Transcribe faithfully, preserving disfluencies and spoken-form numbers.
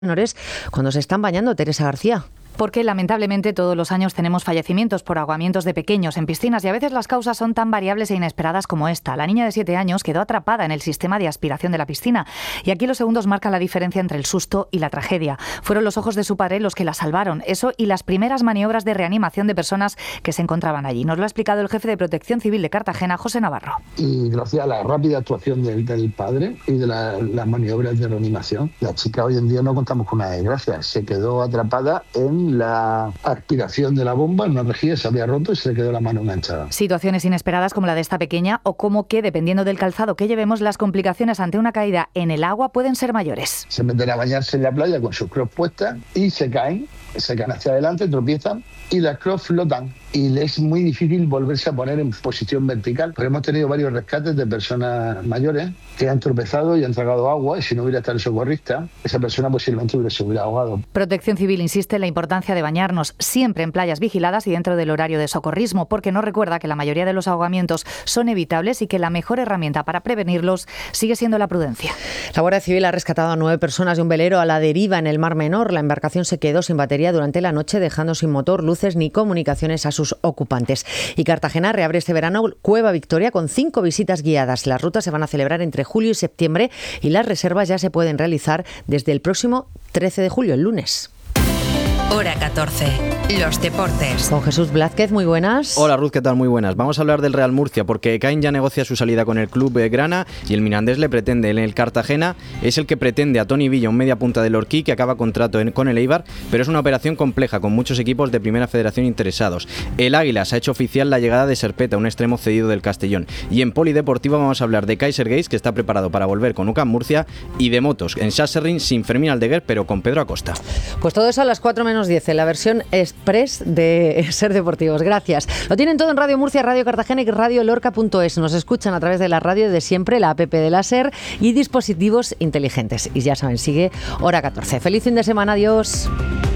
menores cuando se están bañando, Teresa García? Porque lamentablemente todos los años tenemos fallecimientos por ahogamientos de pequeños en piscinas y a veces las causas son tan variables e inesperadas como esta. La niña de siete años quedó atrapada en el sistema de aspiración de la piscina y aquí los segundos marcan la diferencia entre el susto y la tragedia. Fueron los ojos de su padre los que la salvaron, eso y las primeras maniobras de reanimación de personas que se encontraban allí. Nos lo ha explicado el jefe de Protección Civil de Cartagena, José Navarro. Y gracias a la rápida actuación del, del padre y de la, las maniobras de reanimación, la chica hoy en día no contamos con una desgracia, se quedó atrapada en la aspiración de la bomba, en una rejilla se había roto y se le quedó la mano enganchada. Situaciones inesperadas como la de esta pequeña o como que, dependiendo del calzado que llevemos, las complicaciones ante una caída en el agua pueden ser mayores. Se meten a bañarse en la playa con sus crocs puestas y se caen, se caen hacia adelante, tropiezan y las crocs flotan. Y les es muy difícil volverse a poner en posición vertical. Pero hemos tenido varios rescates de personas mayores que han tropezado y han tragado agua y si no hubiera estado el socorrista, esa persona posiblemente hubiera, se hubiera ahogado. Protección Civil insiste en la importancia de bañarnos siempre en playas vigiladas y dentro del horario de socorrismo, porque nos recuerda que la mayoría de los ahogamientos son evitables y que la mejor herramienta para prevenirlos sigue siendo la prudencia. La Guardia Civil ha rescatado a nueve personas de un velero a la deriva en el Mar Menor. La embarcación se quedó sin batería durante la noche, dejando sin motor, luces ni comunicaciones a sus ocupantes. Y Cartagena reabre este verano Cueva Victoria con cinco visitas guiadas. Las rutas se van a celebrar entre julio y septiembre y las reservas ya se pueden realizar desde el próximo trece de julio, el lunes. Hora catorce. Los deportes. Con Jesús Blázquez, muy buenas. Hola Ruth, ¿qué tal? Muy buenas. Vamos a hablar del Real Murcia porque Caín ya negocia su salida con el club grana y el Mirandés le pretende. En el Cartagena es el que pretende a Toni Villa, un media punta del Orquí que acaba contrato en, con el Eibar, pero es una operación compleja con muchos equipos de Primera Federación interesados. El Águilas ha hecho oficial la llegada de Serpeta, un extremo cedido del Castellón. Y en Polideportivo vamos a hablar de Kaiser Gates, que está preparado para volver con U C A M Murcia, y de motos en Sasserring sin Fermín Aldeguer, pero con Pedro Acosta. Pues todo eso a las cuatro menos diez, en la versión express de Ser Deportivos. Gracias. Lo tienen todo en Radio Murcia, Radio Cartagena y Radio Lorca punto es. Nos escuchan a través de la radio de siempre, la app de la SER y dispositivos inteligentes. Y ya saben, sigue Hora catorce. Feliz fin de semana. Adiós.